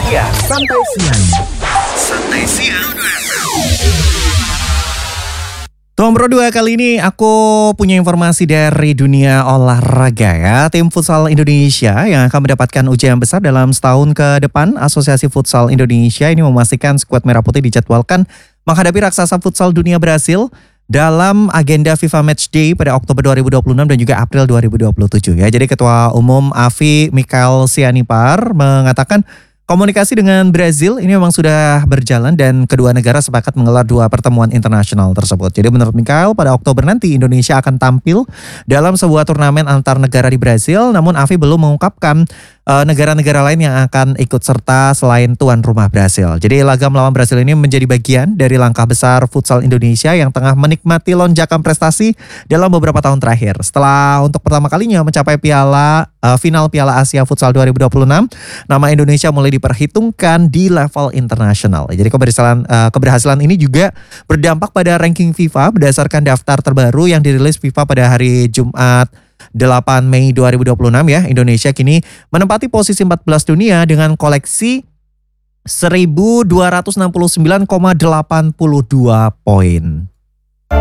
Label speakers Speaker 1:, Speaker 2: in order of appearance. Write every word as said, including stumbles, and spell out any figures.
Speaker 1: siang. Santai siang. Santai siang. Nomor dua, kali ini aku punya informasi dari dunia olahraga ya. Tim Futsal Indonesia yang akan mendapatkan ujian besar dalam setahun ke depan. Asosiasi Futsal Indonesia ini memastikan skuad Merah Putih dijadwalkan menghadapi raksasa futsal dunia Brasil dalam agenda FIFA Matchday pada Oktober dua ribu dua puluh enam dan juga April dua ribu dua puluh tujuh ya. Jadi Ketua Umum A F I Mikael Sianipar mengatakan komunikasi dengan Brazil ini memang sudah berjalan dan kedua negara sepakat menggelar dua pertemuan internasional tersebut. Jadi menurut Mikael pada Oktober nanti Indonesia akan tampil dalam sebuah turnamen antar negara di Brazil, namun A F I belum mengungkapkan uh, negara-negara lain yang akan ikut serta selain tuan rumah Brasil. Jadi laga melawan Brasil ini menjadi bagian dari langkah besar futsal Indonesia yang tengah menikmati lonjakan prestasi dalam beberapa tahun terakhir. Setelah untuk pertama kalinya mencapai piala uh, final Piala Asia Futsal dua ribu dua puluh enam, nama Indonesia mulai diperhitungkan di level internasional. Jadi keberhasilan uh, keberhasilan ini juga berdampak pada ranking FIFA berdasarkan daftar terbaru yang dirilis FIFA pada hari Jumat delapan Mei dua ribu dua puluh enam ya. Indonesia kini menempati posisi empat belas dunia dengan koleksi seribu dua ratus enam puluh sembilan koma delapan dua poin.